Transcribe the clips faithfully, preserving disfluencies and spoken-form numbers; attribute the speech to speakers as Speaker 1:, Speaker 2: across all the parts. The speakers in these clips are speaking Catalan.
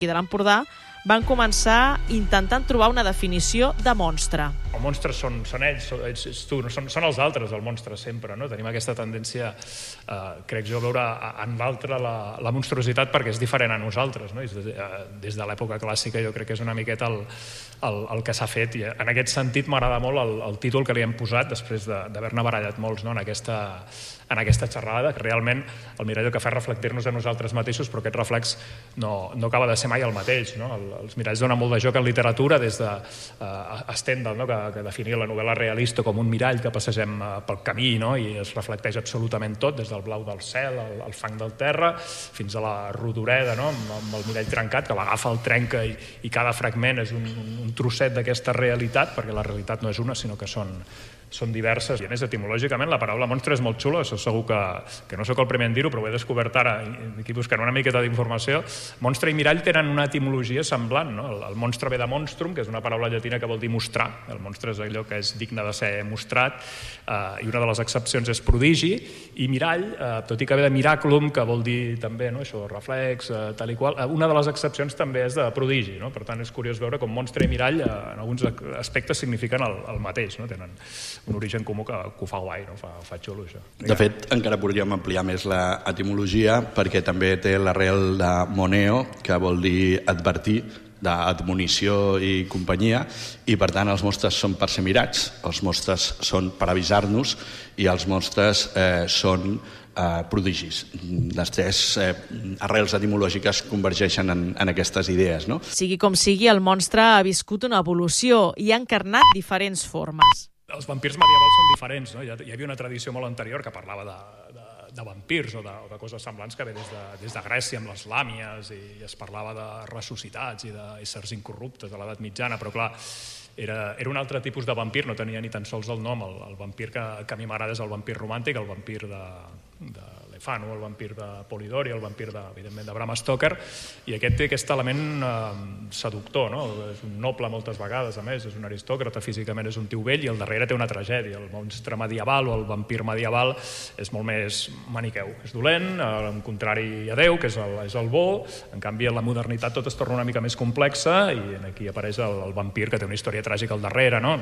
Speaker 1: i de l'Empordà van començar intentant trobar una definició de monstre.
Speaker 2: Els monstres són, són ells, ets, ets tu, no? són, són els altres, el monstre sempre, no? Tenim aquesta tendència, eh, crec jo, a veure en l'altre la, la monstruositat perquè és diferent a nosaltres, no? Des de, eh, des de l'època clàssica jo crec que és una miqueta el, el, el que s'ha fet, i en aquest sentit m'agrada molt el, el títol que li hem posat després d'haver-ne barallat molts, no? en, aquesta, en aquesta xerrada, que realment el mirall el que fa és reflectir-nos a nosaltres mateixos, però aquest reflex no, no acaba de ser mai el mateix, no? El, els miralls donen molt de joc en literatura, des de uh, Stendhal, no? que, que definia la novel·la realista com un mirall que passegem uh, pel camí, no? I es reflecteix absolutament tot, des del blau del cel, el, el fang del terra, fins a la rodoreda, no? amb, amb el mirall trencat, que l'agafa, el trenca, i, i cada fragment és un, un, un trosset d'aquesta realitat, perquè la realitat no és una, sinó que són són diverses. I a més, etimològicament, la paraula monstre és molt xula, això segur que, que no sóc el primer en dir-ho, però ho he descobert ara, aquí buscant una miqueta d'informació. Monstre i mirall tenen una etimologia semblant, no? El, el monstre ve de monstrum, que és una paraula llatina que vol dir mostrar. El monstre és allò que és digne de ser mostrat, eh, i una de les excepcions és prodigi, i mirall, eh, tot i que ve de miraculum, que vol dir també, no? Això, reflex, eh, tal i qual, eh, una de les excepcions també és de prodigi, no? Per tant, és curiós veure com monstre i mirall, eh, en alguns aspectes signifiquen el, el mateix, no? Tenen un origen comú que, que ho fa guai, no? Fa, fa xulo, això.
Speaker 3: De fet, encara podríem ampliar més l'etimologia, perquè també té l'arrel de moneo, que vol dir advertir, d'admonició i companyia, i per tant els monstres són per ser mirats, els monstres són per avisar-nos, i els monstres eh, són eh, prodigis. Les tres eh, arrels etimològiques convergeixen en, en aquestes idees, no?
Speaker 1: Sigui com sigui, el monstre ha viscut una evolució i ha encarnat diferents formes.
Speaker 2: Els vampirs medievals són diferents, no? Hi havia una tradició molt anterior que parlava de, de, de vampirs o de, o de coses semblants que ve des de, des de Grècia amb les làmies, i es parlava de ressuscitats i d'éssers incorruptes de l'edat mitjana, però clar, era, era un altre tipus de vampir, no tenia ni tan sols el nom. El, el vampir que, que a mi m'agrada és el vampir romàntic, el vampir de, de Lefano, el vampir de Polidori, el vampir, de, evidentment, de Bram Stoker, i aquest té aquest element eh, seductor, no? És un noble moltes vegades, a més, és un aristòcrata, físicament és un tio vell, i al darrere té una tragèdia. El monstre medieval o el vampir medieval és molt més maniqueu. És dolent, eh, en contrari a Déu, que és el, és el bo. En canvi, en la modernitat tot es torna una mica més complexa, i aquí apareix el, el vampir, que té una història tràgica al darrere, no?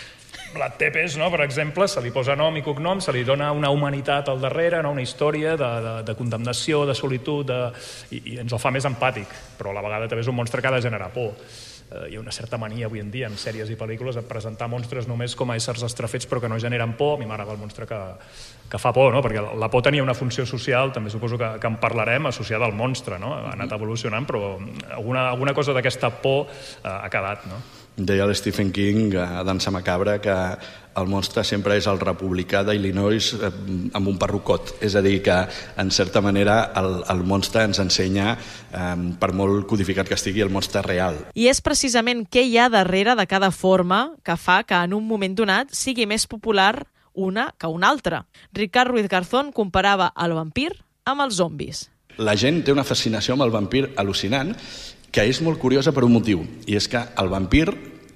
Speaker 2: Vlad Tepes, no? Per exemple, se li posa nom i cognom, se li dona una humanitat al darrere, no? Una història de, de, de condemnació, de solitud, de... I, i ens el fa més empàtic, però a la vegada també és un monstre que ha de generar por. Eh, hi ha una certa mania avui en dia en sèries i pel·lícules de presentar monstres només com a éssers estrafets però que no generen por. A mi m'agrada el monstre que, que fa por, no? Perquè la por tenia una funció social, també suposo que, que en parlarem, associada al monstre, no? Ha anat evolucionant, però alguna, alguna cosa d'aquesta por eh, ha quedat, no?
Speaker 3: Deia el Stephen King a Dansa Macabra que el monstre sempre és el republicà d'Illinois amb un perrucot. És a dir, que en certa manera el, el monstre ens ensenya, eh, per molt codificat que estigui, el monstre real.
Speaker 1: I és precisament què hi ha darrere de cada forma que fa que en un moment donat sigui més popular una que una altra. Ricard Ruiz Garzón comparava el vampir amb els zombis.
Speaker 3: La gent té una fascinació amb el vampir al·lucinant, que és molt curiosa per un motiu, i és que el vampir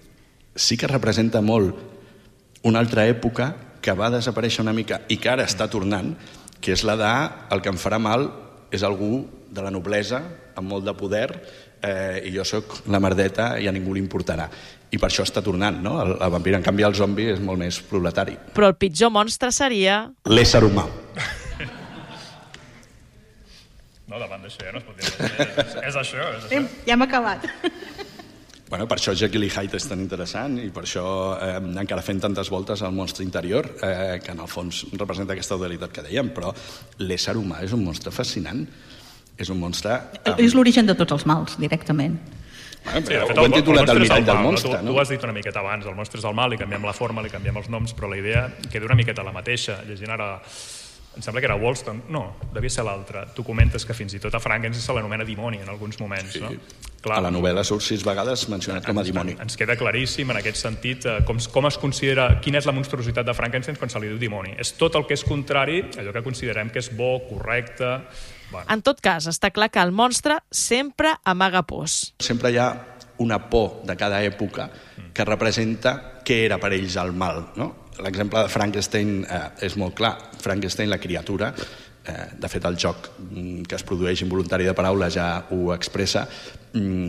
Speaker 3: sí que representa molt una altra època que va desaparèixer una mica i que ara està tornant, que és la de el que em farà mal és algú de la noblesa, amb molt de poder, eh, i jo sóc la merdeta i a ningú li importarà. I per això està tornant, no? El, el vampir, en canvi, el zombi és molt més proletari.
Speaker 1: Però el pitjor monstre seria...
Speaker 3: l'ésser humà.
Speaker 2: No, davant d'això ja no es pot dir. És, és això, és això.
Speaker 4: Ja hem acabat.
Speaker 3: Bueno, per això Jekyll i Hyde és tan interessant, i per això eh, encara fent tantes voltes al monstre interior, eh, que en el fons representa aquesta dualitat que dèiem, però l'ésser humà és un monstre fascinant. És un monstre...
Speaker 4: Eh, és l'origen de tots els mals, directament.
Speaker 3: Bueno, però sí, ho hem titulat el mirall del monstre, no?
Speaker 2: Tu ho has dit una miqueta abans, el monstre és el mal, li canviem la forma, li canviem els noms, però la idea queda una miqueta la mateixa. Llegint ara... Em sembla que era Wollstone, no, devia ser l'altre. Tu comentes que fins i tot a Frankenstein se l'anomena dimoni en alguns moments,
Speaker 3: sí.
Speaker 2: No?
Speaker 3: Clar, a la novel·la surt sis vegades mencionat com a dimoni.
Speaker 2: Ens queda claríssim en aquest sentit com, com es considera, quina és la monstruositat de Frankenstein quan se li diu dimoni. És tot el que és contrari, allò que considerem que és bo, correcte...
Speaker 1: Bueno. En tot cas, està clar que el monstre sempre amaga pors.
Speaker 3: Sempre hi ha una por de cada època que representa què era per ells el mal, no? L'exemple de Frankenstein eh, és molt clar. Frankenstein, la criatura, eh, de fet el joc que es produeix involuntari de paraules ja ho expressa,